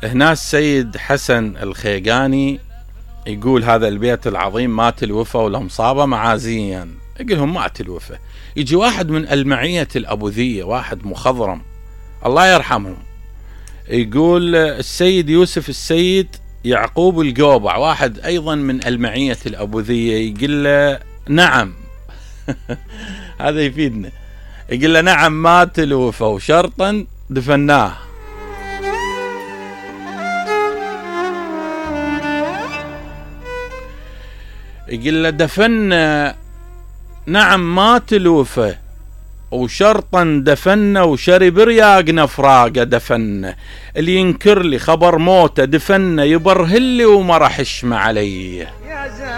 هنا السيد حسن الخيقاني يقول هذا البيت العظيم مات الوفا والمصابة معازيا. يقولهم مات الوفا. يجي واحد من المعية الأبوذية، واحد مخضرم الله يرحمهم، يقول السيد يوسف السيد يعقوب القوبع، واحد أيضا من المعية الأبوذية، يقول له نعم هذا يفيدنا، يقول له نعم مات الوفا وشرطا دفناه. يقول له دفنا، نعم مات الوفا وشرطا دفنا وشرب رياقنا فراقه دفنا، اللي ينكر لي خبر موته دفنا يبرهلي وما راح يشمع علي.